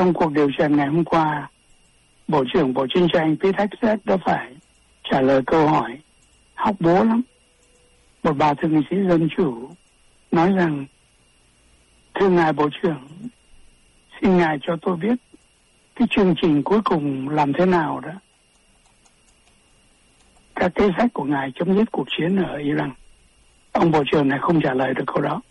Trong cuộc điều trần ngày hôm qua, Bộ trưởng Bộ Chiến tranh Pete Hegseth đã phải trả lời câu hỏi hóc búa lắm. Một bà thượng nghị sĩ Dân Chủ nói rằng: thưa ngài Bộ trưởng, xin ngài cho tôi biết cái chương trình cuối cùng làm thế nào đó, các kế sách của ngài chấm dứt cuộc chiến ở Iran. Ông Bộ trưởng này không trả lời được câu đó.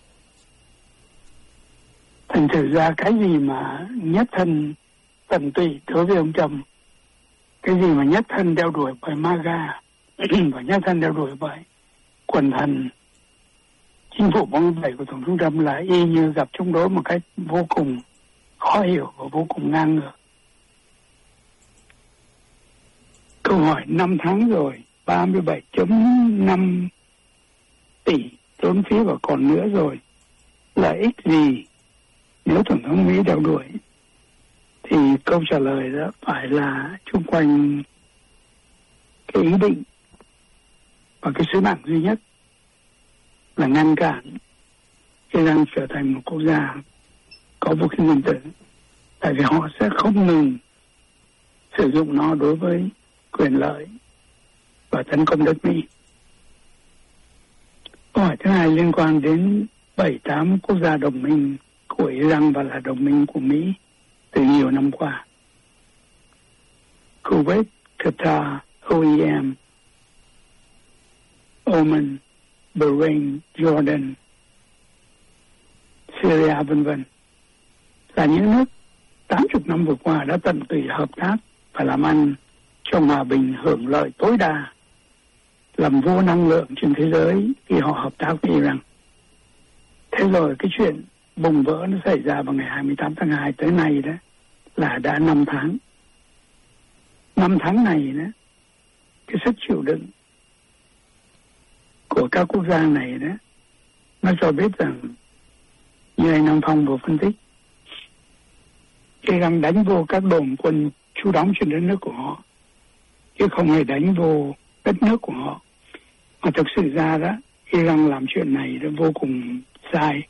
Thành thử ra cái gì mà nhất thân tận tụy đối với ông Trump, cái gì mà nhất thân đeo đuổi bởi MAGA và nhất thân đeo đuổi bởi quần thần chính phủ 47 của Tổng thống Trump là y như gặp chống đối một cách vô cùng khó hiểu và vô cùng ngang ngược. Câu hỏi 5 tháng rồi, 37.5 tỷ tốn phí và còn nữa rồi, lợi ích gì nếu Tổng thống Mỹ đeo đuổi? Thì câu trả lời đó phải là chung quanh cái ý định và cái sứ mạng duy nhất là ngăn cản Iran trở thành một quốc gia có vũ khí nguyên tử, tại vì họ sẽ không ngừng sử dụng nó đối với quyền lợi và tấn công đất Mỹ. Câu hỏi thứ hai liên quan đến 7-8 quốc gia đồng minh của Iran và là đồng minh của Mỹ từ nhiều năm qua: Kuwait, Qatar, OEM, Oman, Bahrain, Jordan, Syria, v.v. là những nước 80 năm vừa qua đã tận tụy hợp tác và làm ăn trong hòa bình, hưởng lợi tối đa, làm vô năng lượng trên thế giới khi họ hợp tác với Iran. Thế rồi cái chuyện bùng vỡ nó xảy ra vào ngày 28 tháng 2 tới nay đó là đã 5 tháng. 5 tháng này đó, cái sức chịu đựng của các quốc gia này đó, nó cho biết rằng như anh Nam Phong vừa phân tích, Iran đánh vô các đồn quân trú đóng trên đất nước của họ, chứ không hề đánh vô đất nước của họ. Mà thực sự ra đó, Iran làm chuyện này đó vô cùng sai.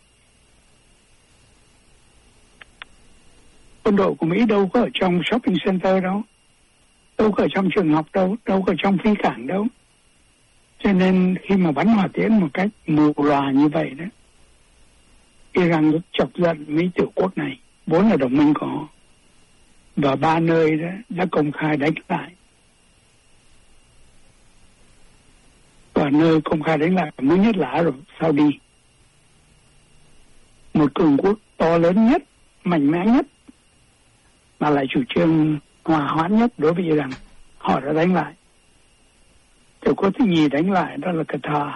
Quân đội của Mỹ đâu có ở trong shopping center đâu, đâu có ở trong trường học đâu, đâu có ở trong phi cảng đâu. Cho nên khi mà bắn hỏa tiễn một cách mù lòa như vậy đó, Iran rất chọc giận Mỹ tiểu quốc này, vốn là đồng minh của họ. Và 3 nơi đó đã công khai đánh lại. Và nơi công khai đánh lại mới nhất là Ả Rập Saudi, một cường quốc to lớn nhất, mạnh mẽ nhất, mà lại chủ trương hòa hoãn nhất đối với Iran. Họ đã đánh lại. Tiểu quốc thứ nhì đánh lại đó là Qatar.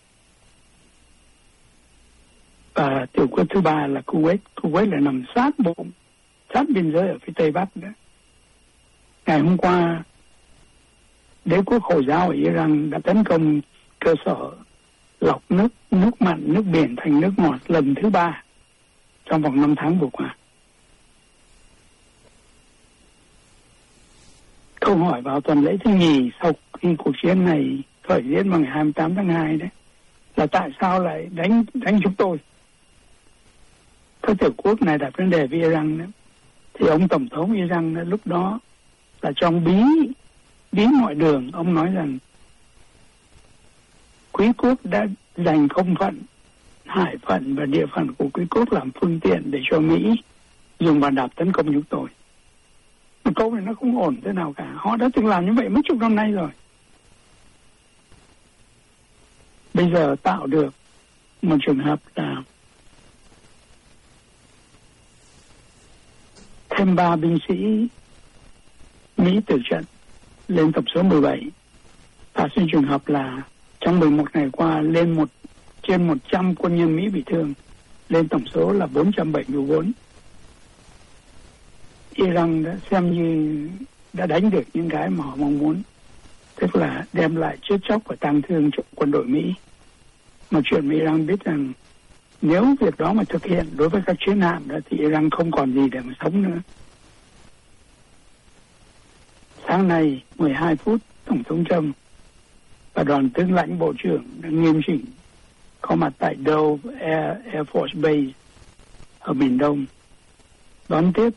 Và tiểu quốc thứ ba là Kuwait. Kuwait là nằm sát bụng, sát biên giới ở phía Tây Bắc đó. Ngày hôm qua, đế quốc Hồi giáo ở Iran đã tấn công cơ sở lọc nước mặn, nước biển thành nước ngọt lần thứ 3 trong vòng 5 tháng vừa qua. Câu hỏi vào tuần lễ thứ nhì sau khi cuộc chiến này khởi diễn vào ngày 28 tháng 2 đấy là tại sao lại đánh chúng tôi? Các tiểu quốc này đặt vấn đề với Iran đó, thì ông Tổng thống Iran đó, lúc đó là trong bí mọi đường, ông nói rằng quý quốc đã giành không phận, hải phận và địa phận của quý quốc làm phương tiện để cho Mỹ dùng bàn đạp tấn công chúng tôi. Một câu này nó không ổn thế nào cả. Họ đã từng làm như vậy mấy chục năm nay rồi. Bây giờ tạo được một trường hợp là thêm 3 binh sĩ Mỹ tử trận lên tổng số 17. Phát sinh trường hợp là trong 11 ngày qua lên trên 100 quân nhân Mỹ bị thương, lên tổng số là 474. Iran đã xem như đã đánh được những cái mà họ mong muốn, tức là đem lại chết chóc và tang thương cho quân đội Mỹ. Một chuyện mà Iran biết rằng nếu việc đó mà thực hiện đối với các chiến hạm đó thì Iran không còn gì để mà sống nữa. Sáng nay 12 phút, Tổng thống Trump và đoàn tướng lãnh bộ trưởng đã nghiêm chỉnh có mặt tại Dove Air Force Base ở miền Đông đón tiếp